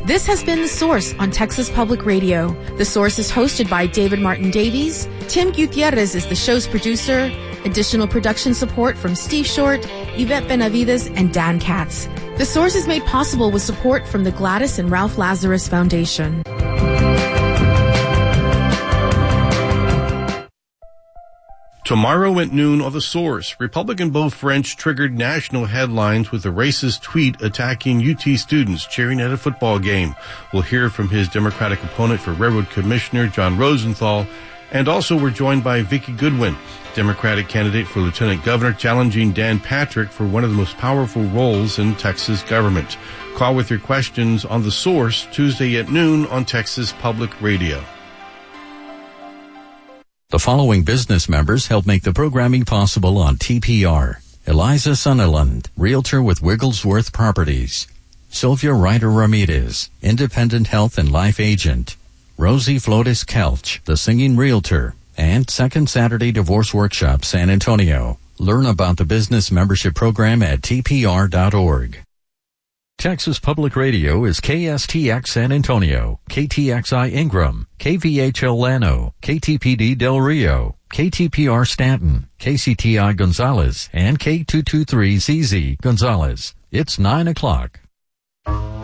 This has been The Source on Texas Public Radio. The Source is hosted by David Martin Davies. Tim Gutierrez is the show's producer. Additional production support from Steve Short, Yvette Benavides, and Dan Katz. The Source is made possible with support from the Gladys and Ralph Lazarus Foundation. Tomorrow at noon on The Source, Republican Beau French triggered national headlines with a racist tweet attacking UT students cheering at a football game. We'll hear from his Democratic opponent for Railroad Commissioner John Rosenthal, and also we're joined by Vicki Goodwin, Democratic candidate for Lieutenant Governor, challenging Dan Patrick for one of the most powerful roles in Texas government. Call with your questions on The Source Tuesday at noon on Texas Public Radio. The following business members help make the programming possible on TPR. Eliza Sunderland, Realtor with Wigglesworth Properties. Sylvia Ryder Ramirez, Independent Health and Life Agent. Rosie Flores Kelch, The Singing Realtor. And Second Saturday Divorce Workshop, San Antonio. Learn about the business membership program at tpr.org. Texas Public Radio is KSTX San Antonio, KTXI Ingram, KVHL Llano, KTPD Del Rio, KTPR Stanton, KCTI Gonzales, and K223ZZ Gonzales. It's 9 o'clock.